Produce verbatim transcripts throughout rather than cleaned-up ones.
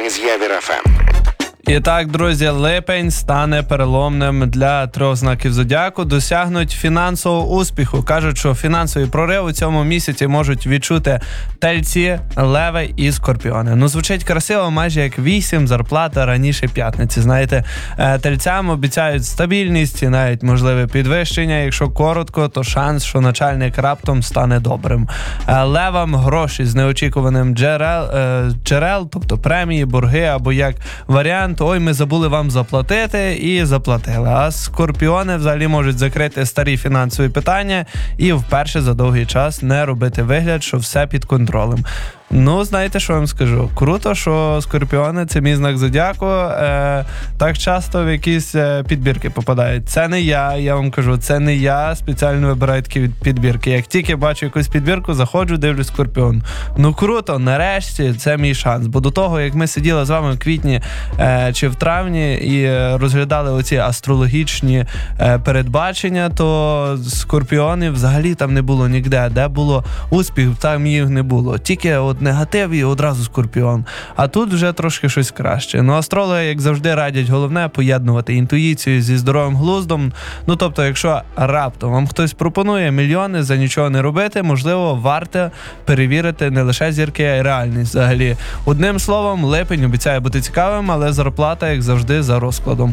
Ми з Явір еф ем. І так, друзі, липень стане переломним для трьох знаків зодіаку, досягнуть фінансового успіху. Кажуть, що фінансовий прорив у цьому місяці можуть відчути тельці, леви і скорпіони. Ну, звучить красиво, майже як вісім зарплата раніше п'ятниці. Знаєте, тельцям обіцяють стабільність і навіть можливе підвищення. Якщо коротко, то шанс, що начальник раптом стане добрим. Левам гроші з неочікуваним джерел, джерел, тобто премії, борги або як варіант, ой, ми забули вам заплатити, і заплатили. А скорпіони взагалі можуть закрити старі фінансові питання і вперше за довгий час не робити вигляд, що все під контролем. Ну, знаєте, що я вам скажу? Круто, що скорпіони – це мій знак зодіаку, е, так часто в якісь е, підбірки попадають. Це не я, я вам кажу, це не я спеціально вибираю такі підбірки. Як тільки бачу якусь підбірку, заходжу, дивлюсь скорпіон. Ну, круто, нарешті це мій шанс. Бо до того, як ми сиділи з вами в квітні е, чи в травні і розглядали оці астрологічні е, передбачення, то скорпіонів взагалі там не було ніде. Де було успіх, там їх не було. Тільки от негатив і одразу скорпіон. А тут вже трошки щось краще. Ну, астрологи, як завжди, радять головне поєднувати інтуїцію зі здоровим глуздом. Ну, тобто, якщо раптом вам хтось пропонує мільйони за нічого не робити, можливо, варто перевірити не лише зірки, а й реальність взагалі. Одним словом, липень обіцяє бути цікавим, але зарплата, як завжди, за розкладом.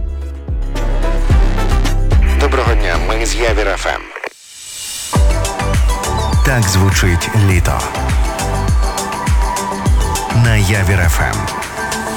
Доброго дня, ми з Явір еф ем. Так звучить літо. На Явір еф ем.